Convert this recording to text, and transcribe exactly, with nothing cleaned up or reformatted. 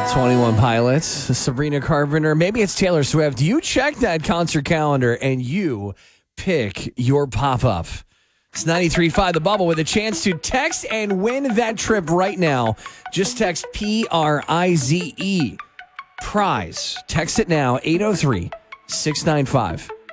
twenty-one Pilots, Sabrina Carpenter. Maybe it's Taylor Swift. You check that concert calendar and you pick your pop-up. It's ninety-three point five The Bubble with a chance to text and win that trip right now. Just text P R I Z E. Prize. Text it now, eight oh three, six nine five,